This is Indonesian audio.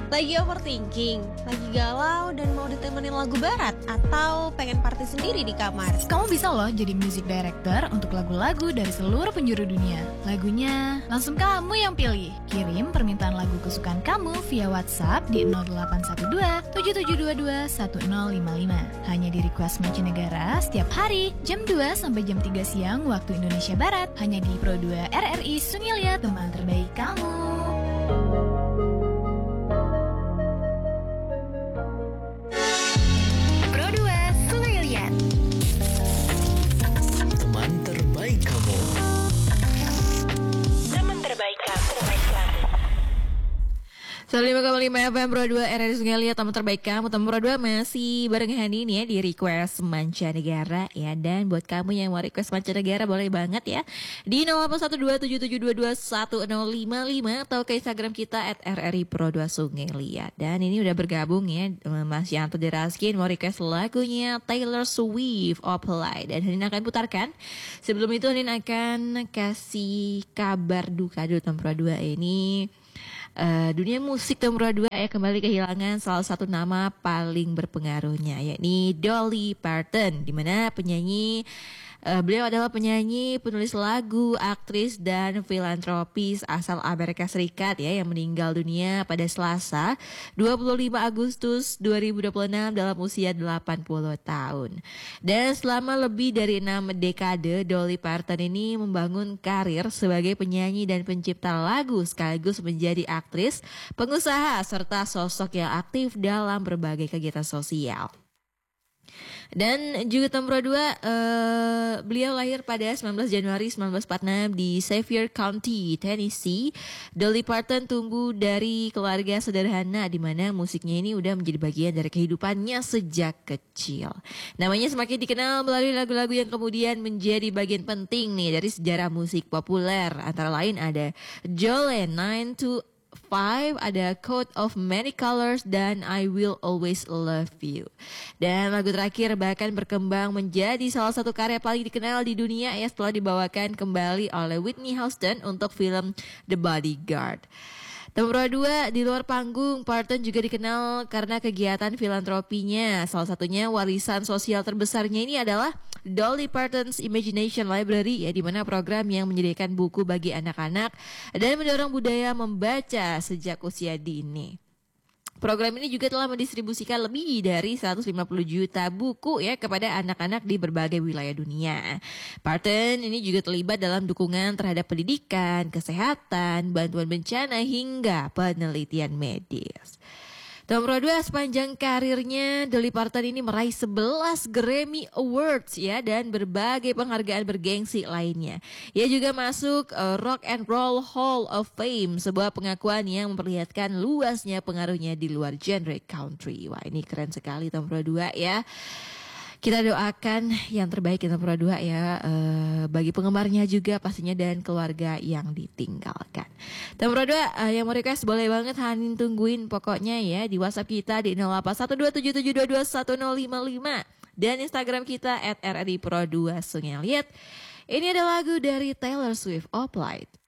Lagi overthinking, lagi galau dan mau ditemenin lagu barat, atau pengen party sendiri di kamar? Kamu bisa loh jadi music director untuk lagu-lagu dari seluruh penjuru dunia. Lagunya langsung kamu yang pilih. Kirim permintaan lagu kesukaan kamu via WhatsApp di 0812 7722 1055. Hanya di request mancanegara setiap hari jam 2 sampai jam 3 siang waktu Indonesia Barat. Hanya di Pro 2 RRI Sungai Liat, teman terbaik kamu. Pro 2 Sungai Liat, teman terbaik kamu. teman terbaik kamu. 105,5 FM Pro 2 RRI Sungai Liat, teman terbaik kamu. Teman Pro 2 masih bareng Hani nih ya di request mancanegara ya. Dan buat kamu yang mau request mancanegara boleh banget ya di 081277221055 atau ke Instagram kita @RRI Pro 2 Sungai Liat. Dan ini udah bergabung ya Mas Yanto Deraskin mau request lagunya Taylor Swift Apply. Dan Hani akan putarkan. Sebelum itu Hani akan kasih kabar duka dulu teman Pro 2 ini. Dunia musik nomor 2 ya kembali kehilangan salah satu nama paling berpengaruhnya, yakni Dolly Parton, di mana penyanyi beliau adalah penyanyi, penulis lagu, aktris dan filantropis asal Amerika Serikat ya yang meninggal dunia pada Selasa 25 Agustus 2026 dalam usia 80 tahun. Dan selama lebih dari 6 dekade Dolly Parton ini membangun karir sebagai penyanyi dan pencipta lagu sekaligus menjadi aktris, pengusaha serta sosok yang aktif dalam berbagai kegiatan sosial. Dan juga Tempro 2 beliau lahir pada 19 Januari 1946 di Xavier County, Tennessee. Dolly Parton tumbuh dari keluarga sederhana di mana musiknya ini udah menjadi bagian dari kehidupannya sejak kecil. Namanya semakin dikenal melalui lagu-lagu yang kemudian menjadi bagian penting nih dari sejarah musik populer. Antara lain ada Jolene 9 to 5, ada Coat of Many Colors, dan I Will Always Love You. Dan lagu terakhir bahkan berkembang menjadi salah satu karya paling dikenal di dunia ya setelah dibawakan kembali oleh Whitney Houston untuk film The Bodyguard. Nomor 2, di luar panggung, Parton juga dikenal karena kegiatan filantropinya. Salah satunya warisan sosial terbesarnya ini adalah Dolly Parton's Imagination Library ya, di mana program yang menyediakan buku bagi anak-anak dan mendorong budaya membaca sejak usia dini. Program ini juga telah mendistribusikan lebih dari 150 juta buku ya kepada anak-anak di berbagai wilayah dunia. Parton ini juga terlibat dalam dukungan terhadap pendidikan, kesehatan, bantuan bencana hingga penelitian medis. Nomor 2, sepanjang karirnya Dolly Parton ini meraih 11 Grammy Awards ya dan berbagai penghargaan bergengsi lainnya. Ia juga masuk Rock and Roll Hall of Fame, sebuah pengakuan yang memperlihatkan luasnya pengaruhnya di luar genre country. Wah, ini keren sekali nomor 2 ya. Kita doakan yang terbaik nomor 2 ya bagi penggemarnya juga pastinya dan keluarga yang ditinggalkan. Nomor 2 yang mau request boleh banget Hanin tungguin pokoknya ya di WhatsApp kita di 081277221055 dan Instagram kita @rripro2 Sungai Liat. Ini ada lagu dari Taylor Swift Apply.